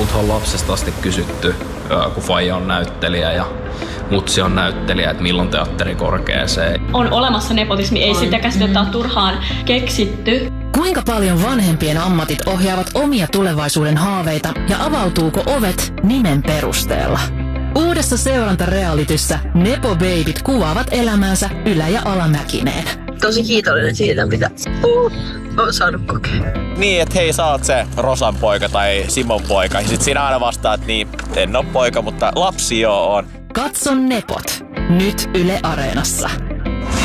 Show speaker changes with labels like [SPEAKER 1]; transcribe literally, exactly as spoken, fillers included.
[SPEAKER 1] multa on lapsesta asti kysytty, kun faija on näyttelijä ja mutsi on näyttelijä, että milloin teatteri korkeeseen.
[SPEAKER 2] On olemassa nepotismi, ei sitä käsitettä ole turhaan keksitty.
[SPEAKER 3] Kuinka paljon vanhempien ammatit ohjaavat omia tulevaisuuden haaveita ja avautuuko ovet nimen perusteella? Uudessa seurantarealityssä Nepo Babyt kuvaavat elämäänsä ylä- ja alamäkineen.
[SPEAKER 4] Tosi kiitollinen siitä, mitä uh, on saanut kokea.
[SPEAKER 5] Niin, että hei, sä oot se Rosan poika tai Simon poika. Ja sit siinä aina vastaa, että niin, en oo poika, mutta lapsi joo on.
[SPEAKER 3] Katso Nepot. Nyt Yle Areenassa.